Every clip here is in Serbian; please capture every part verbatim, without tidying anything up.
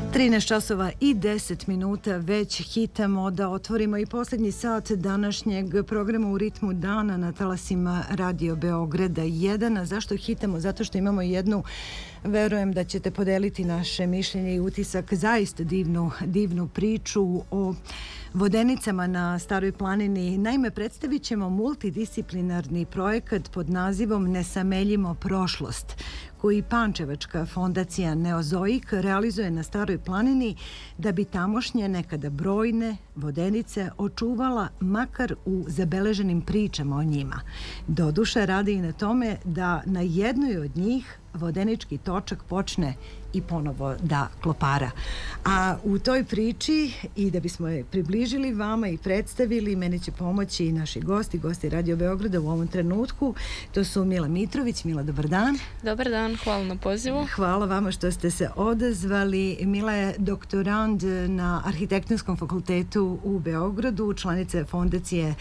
trinaest časova i deset minuta već hitamo da otvorimo i posljednji sat današnjeg programa U ritmu dana na talasima Radio Beograda jedan. A zašto hitamo? Zato što imamo jednu, verujem da ćete podeliti naše mišljenje i utisak, zaista divnu, divnu priču o vodenicama na Staroj planini. Naime, predstavit ćemo multidisciplinarni projekat pod nazivom Ne sameljimo prošlost, koji Pančevačka fondacija Neozoik realizuje na Staroj planini da bi tamošnje nekada brojne vodenice očuvala makar u zabeleženim pričama o njima. Doduše radi i na tome da na jednoj od njih vodenički točak počne i ponovo da klopara. A u toj priči, i da bismo je približili vama i predstavili, meni će pomoći i naši gosti, gosti Radio Beograda u ovom trenutku. To su Mila Mitrović. Mila, dobar dan. Dobar dan, hvala na pozivu. Hvala vama što ste se odazvali. Mila je doktorand na Arhitektonskom fakultetu u Beogradu, članica je fondacije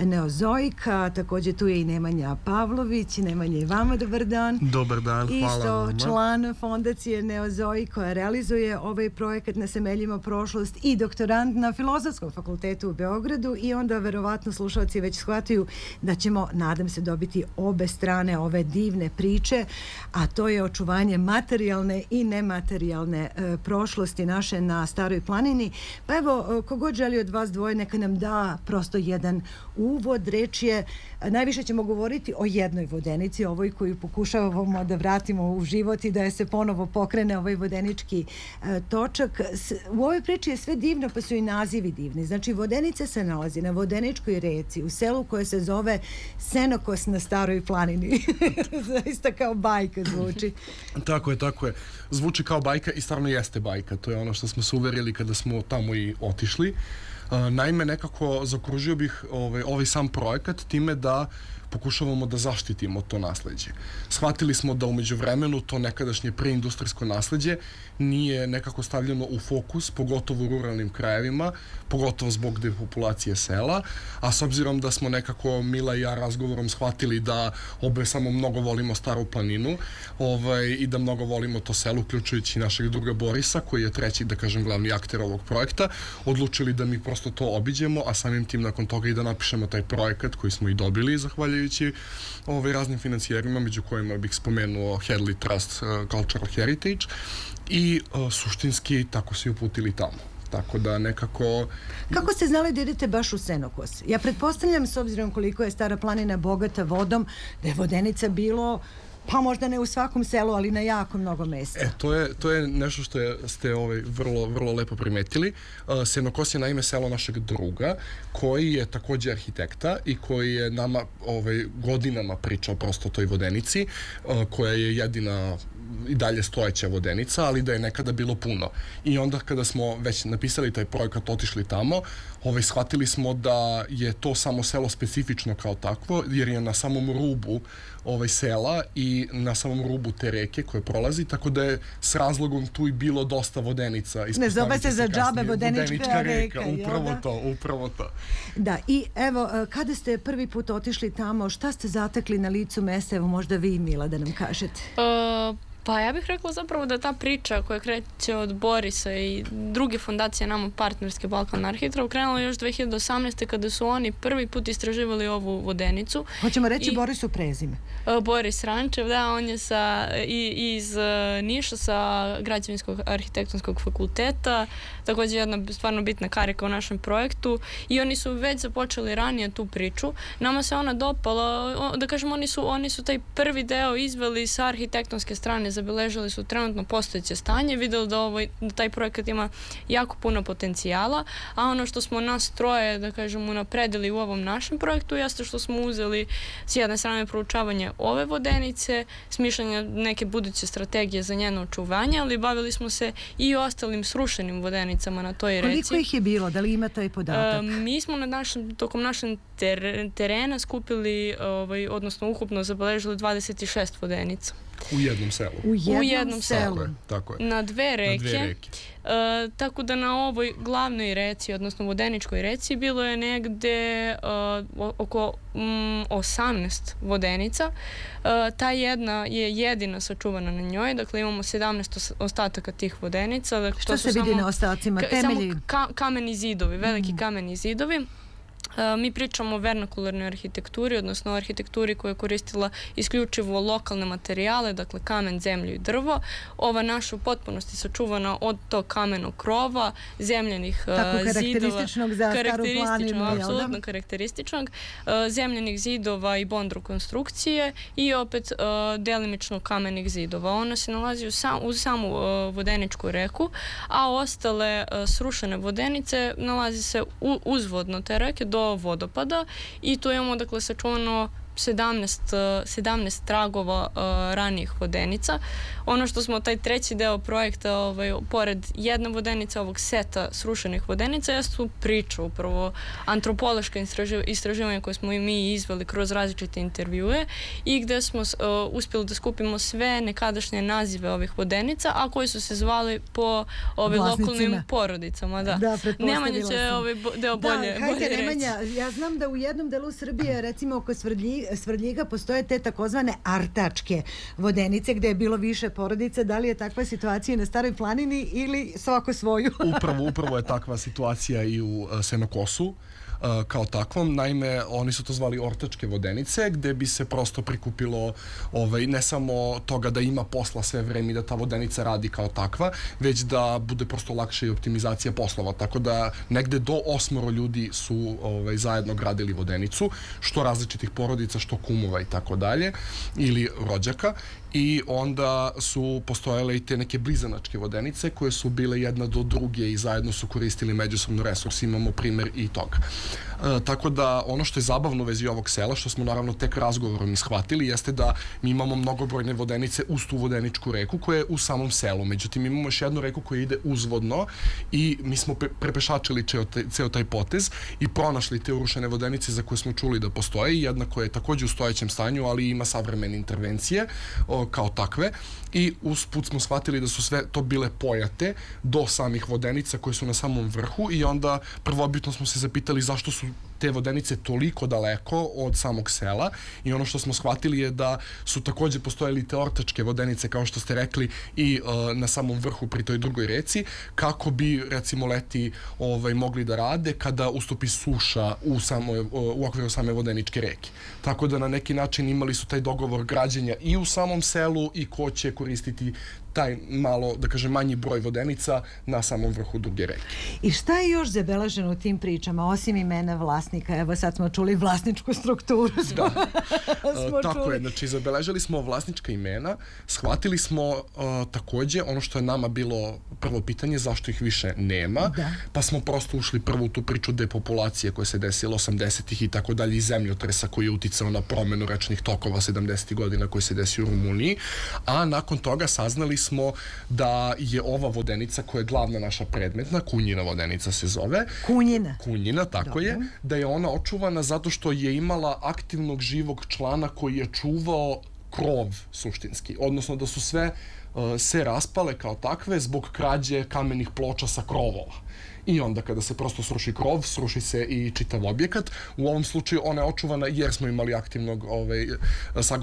Neozoika, također tu je i Nemanja Pavlović. Nemanja, i vama dobar dan. Dobar dan, hvala vama. Isto član fondacije Neozoik koja realizuje ovaj projekat Ne sameljimo prošlost i doktorant na Filozofskom fakultetu u Beogradu. I onda verovatno slušalci već shvataju da ćemo, nadam se, dobiti obe strane ove divne priče, a to je očuvanje materijalne i nematerijalne e, prošlosti naše na Staroj planini. Pa evo, kogod želi od vas dvoje, neka nam da prosto jedan uvod. Reč je, najviše ćemo govoriti o jednoj vodenici, ovoj koju pokušavamo da vratimo u život i da je se ponovo pokrene ovaj vodenički e, točak. S, u ovoj priči je sve divno, pa su i nazivi divni. Znači, vodenica se nalazi na Vodeničkoj reci, u selu koje se zove Senokos na Staroj planini. Zaista kao bajka zvuči. Tako je, tako je. Zvuči kao bajka i stvarno jeste bajka. To je ono što smo se uverili kada smo tamo i otišli. Uh, naime, nekako zaokružio bih ovaj, ovaj sam projekat time da pokušavamo da zaštitimo to nasleđe. Shvatili smo da umeđu vremenu to nekadašnje preindustrijsko nasleđe nije nekako stavljeno u fokus, pogotovo u ruralnim krajevima, pogotovo zbog depopulacije sela, a s obzirom da smo nekako Mila i ja razgovorom shvatili da obe samo mnogo volimo Staru planinu ovaj, i da mnogo volimo to selo, uključujući našeg druga Borisa, koji je treći, da kažem, glavni akter ovog projekta, odlučili da mi prosto to obiđemo, a samim tim nakon toga i da napišemo taj projekat koji smo i dobili, zahvaljujući ovaj, raznim financijerima, među kojima bih spomenuo Hadley Trust uh, Cultural Heritage, i uh, suštinski tako se uputili tamo. Tako da nekako... Kako ste znali da idete baš u Senokos? Ja pretpostavljam, s obzirom koliko je Stara planina bogata vodom, da je vodenica bilo, pa možda ne u svakom selu, ali na jako mnogo mesta. E, to je, to je nešto što je, ste ovaj, vrlo, vrlo lepo primetili. Uh, Senokos je naime selo našeg druga, koji je također arhitekta i koji je nama ovaj, godinama pričao prosto o toj vodenici, uh, koja je jedina i dalje stojeća vodenica, ali da je nekada bilo puno. I onda kada smo već napisali taj projekat, otišli tamo, ovaj, shvatili smo da je to samo selo specifično kao takvo, jer je na samom rubu ovaj, sela i na samom rubu te reke koje prolazi, tako da je s razlogom tu i bilo dosta vodenica. Ne zove se za džabe Vodenička, Vodenička reka. reka upravo da? to, upravo to. Da, i evo, kada ste prvi put otišli tamo, šta ste zatekli na licu mesta? Evo, možda vi, Mila, da nam kažete. Uh... Pa ja bih rekla zapravo da ta priča koja kreće od Borisa i druge fondacije nama partnerske Balkan Arhitra krenula još dve hiljade osamnaeste. kada su oni prvi put istraživali ovu vodenicu. Hoćemo reći I, Borisu prezime. Uh, Boris Rančev, da, on je sa, i, iz uh, Niša sa Građevinskog arhitektonskog fakulteta, također jedna stvarno bitna karika u našem projektu, i oni su već započeli ranije tu priču. Nama se ona dopala, da kažem, oni su, oni su taj prvi deo izveli sa arhitektonske strane, zabeležili su trenutno postojeće stanje, videli da, ovaj, da taj projekat ima jako puno potencijala, a ono što smo nas troje, da kažem, unapredili u ovom našem projektu jeste što smo uzeli s jedne strane proučavanje ove vodenice, smišljanje neke buduće strategije za njeno očuvanje, ali bavili smo se i ostalim srušenim vodenicama na toj reci. Koliko ih je bilo? Da li ima taj podatak? E, mi smo na našem, tokom našeg ter, terena skupili, ovaj, odnosno ukupno zabeležili dvadeset šest vodenica. U jednom selu. U jednom, U jednom selu. Tako je, tako je. Na dve reke. Na dve reke. E, tako da na ovoj glavnoj reci, odnosno Vodeničkoj reci, bilo je negde e, oko mm, osamnaest vodenica. E, ta jedna je jedina sačuvana na njoj, dakle imamo sedamnaest ostataka tih vodenica. Dakle, Šta to se su vidi samo, na ostacima? ka, Temelji? Samo ka, kameni zidovi, veliki Mm. kameni zidovi. Uh, mi pričamo o vernakularnoj arhitekturi, odnosno o arhitekturi koja je koristila isključivo lokalne materijale, dakle kamen, zemlju i drvo. Ova naša u potpunosti sačuvana od tog kamenog krova, zemljenih uh, Tako zidova. karakterističnog za Staru planinu. Apsolutno karakterističnog. Uh, zemljenih zidova i bondru konstrukcije i opet uh, delimično kamenih zidova. Ona se nalazi u sam, uz samu uh, Vodeničku reku, a ostale uh, srušene vodenice nalazi se u, uzvodno te reke do vodopada i tu imamo dakle sačuvano sedamnaest, sedamnaest tragova uh, ranijih vodenica. Ono što smo, taj treći deo projekta, ovaj, pored jedne vodenice, ovog seta srušenih vodenica, jesu priče, upravo antropološka istraživ, istraživanja koje smo i mi izveli kroz različite intervjue i gde smo uh, uspjeli da skupimo sve nekadašnje nazive ovih vodenica, a koji su se zvali po ove lokalnim porodicama. Da, da Nemanja će ovaj deo bolje, da, bolje reći. Nemanja, ja znam da u jednom delu Srbije, recimo oko Svrdljiga, Svrdljiga postoje te takozvane artačke vodenice gde je bilo više porodica. Da li je takva situacija na Staroj planini ili svako svoju? upravo, upravo je takva situacija i u uh, Senokosu. Uh, kao takvom. Naime, oni su to zvali ortačke vodenice, gde bi se prosto prikupilo ovaj, ne samo toga da ima posla sve vreme i da ta vodenica radi kao takva, već da bude prosto lakše i optimizacija poslova. Tako da negde do osmoro ljudi su ovaj, zajedno gradili vodenicu, što različitih porodica, što kumova i tako dalje, ili rođaka. I onda su postojale i te neke blizanačke vodenice koje su bile jedna do druge i zajedno su koristili međusobno resurs. Imamo primer i toga. E, tako da ono što je zabavno u vezi ovog sela, što smo naravno tek razgovorom ishvatili, jeste da mi imamo mnogobrojne vodenice uz tu Vodeničku reku koja je u samom selu. Međutim, imamo još jednu reku koja ide uzvodno i mi smo pre prepešačili ceo taj, ceo taj potez i pronašli te urušene vodenice za koje smo čuli da postoje. Jedna koja je takođe u stojećem stanju, ali ima savremene intervencije o, kao takve. I usput smo shvatili da su sve to bile pojate do samih vodenica koje su na samom vrhu i onda prvobitno smo se zapitali zašto su te vodenice toliko daleko od samog sela i ono što smo shvatili je da su takođe postojali te ortačke vodenice kao što ste rekli i uh, na samom vrhu pri toj drugoj reci kako bi recimo leti ovaj, mogli da rade kada ustupi suša u, samoj, u okviru same Vodeničke reke. Tako da na neki način imali su taj dogovor građenja i u samom selu i ko će koristiti taj malo, da kažem, manji broj vodenica na samom vrhu druge reke. I šta je još zabeleženo u tim pričama, osim imena vlasnika? Evo sad smo čuli vlasničku strukturu. Smo, da. smo Tako čuli. je, znači zabeležili smo vlasnička imena, shvatili smo uh, takođe ono što je nama bilo prvo pitanje, zašto ih više nema, da. Pa smo prosto ušli prvo u tu priču depopulacije koja se desila osamdesetih i tako dalje i zemljotresa koji je uticao na promenu rečnih tokova sedamdesetih godina koji se desio u Rumuniji, a nakon toga saznali smo da je ova vodenica koja je glavna naša predmetna, Kunjina vodenica se zove. Kunjina. Kunjina, tako Dobro. je, da je ona očuvana zato što je imala aktivnog živog člana koji je čuvao krov suštinski, odnosno da su sve uh, se raspale kao takve zbog krađe kamenih ploča sa krovova. I onda kada se prosto sruši krov, sruši se i čitav objekat. U ovom slučaju ona je očuvana jer smo imali aktivnog ovaj,